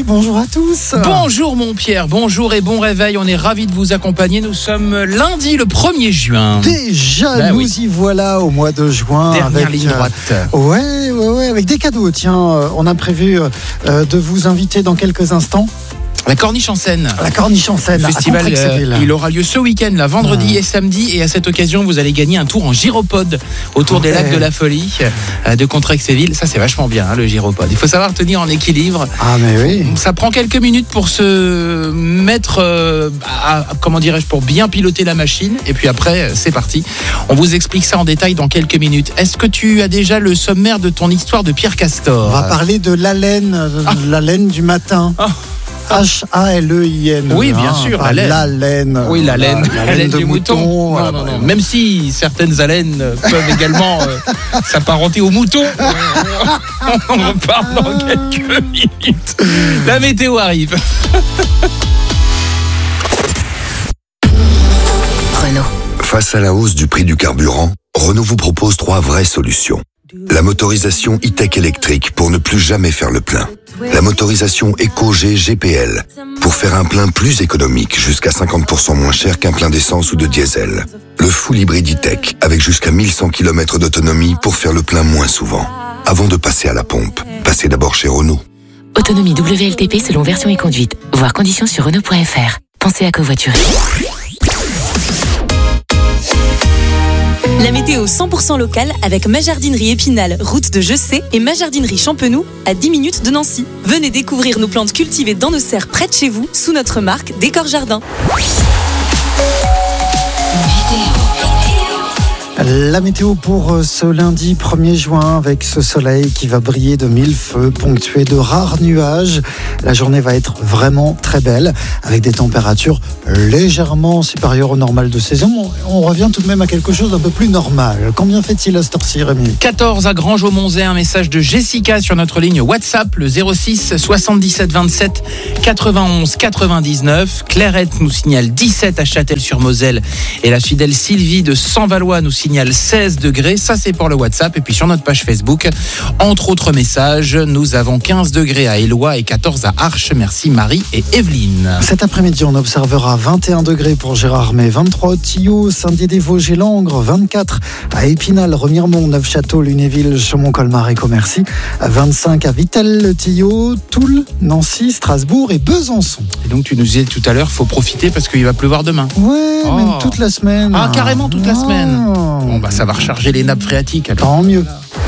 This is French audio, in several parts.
Rémi, bonjour à tous. Bonjour mon Pierre, bonjour et bon réveil, on est ravis de vous accompagner. Nous sommes lundi le 1er juin. Déjà, y voilà au mois de juin. Dernière ligne droite. Ouais, avec des cadeaux. Tiens, on a prévu de vous inviter dans quelques instants. La Corniche en Seine. Le festival, il aura lieu ce week-end, là, vendredi et samedi. Et à cette occasion, vous allez gagner un tour en gyropode autour des lacs de la Folie de Contrexéville. Ça, c'est vachement bien, le gyropode. Il faut savoir tenir en équilibre. Ah, mais oui. Ça prend quelques minutes pour se mettre, pour bien piloter la machine. Et puis après, c'est parti. On vous explique ça en détail dans quelques minutes. Est-ce que tu as déjà le sommaire de ton histoire de Pierre Castor ? On va parler de la laine du matin. H-A-L-E-I-N. Oui, bien sûr, la laine. Oui, la laine du mouton. Non. Même si certaines haleines peuvent également s'apparenter aux moutons. On en parle dans quelques minutes. La météo arrive. Renault. Face à la hausse du prix du carburant, Renault vous propose 3 vraies solutions. La motorisation e-tech électrique pour ne plus jamais faire le plein. La motorisation EcoG GPL pour faire un plein plus économique, jusqu'à 50% moins cher qu'un plein d'essence ou de diesel. Le full hybride e-tech avec jusqu'à 1100 km d'autonomie pour faire le plein moins souvent. Avant de passer à la pompe, passez d'abord chez Renault. Autonomie WLTP selon version et conduite. Voir conditions sur Renault.fr. Pensez à covoiturer. La météo 100% locale avec Ma Jardinerie Épinal, route de Jessé, et Ma Jardinerie Champenoux, à 10 minutes de Nancy. Venez découvrir nos plantes cultivées dans nos serres près de chez vous, sous notre marque Décor Jardin. La météo pour ce lundi 1er juin, avec ce soleil qui va briller de 1000 feux, ponctué de rares nuages. La journée va être vraiment très belle, avec des températures légèrement supérieures au normal de saison. On revient tout de même à quelque chose d'un peu plus normal. Combien fait-il à cette heure-ci, Rémi ? 14 à Grange-au-Monzet, un message de Jessica sur notre ligne WhatsApp, le 06 77 27 91 99. Clairette nous signale 17 à Châtel-sur-Moselle, et la fidèle Sylvie de Saint-Valois nous signale 16 degrés, ça c'est pour le WhatsApp. Et puis sur notre page Facebook, entre autres messages, nous avons 15 degrés à Éloie et 14 à Arches. Merci Marie et Evelyne. Cet après-midi, on observera 21 degrés pour Gérardmer, 23 au Tillot, Saint-Dié-des-Vosges et Langres, 24 à Épinal, Remiremont, Neufchâteau, Lunéville, Chaumont-Colmar et Commercy, 25 à Vittel, le Tillot, Toul, Nancy, Strasbourg et Besançon. Et donc tu nous disais tout à l'heure, il faut profiter parce qu'il va pleuvoir demain. Ouais, même toute la semaine. Ah, carrément toute la semaine. Bon, ça va recharger les nappes phréatiques. Alors. Tant mieux.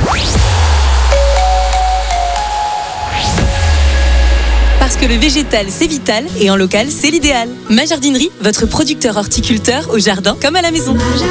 Parce que le végétal, c'est vital, et en local, c'est l'idéal. Ma Jardinerie, votre producteur horticulteur au jardin comme à la maison.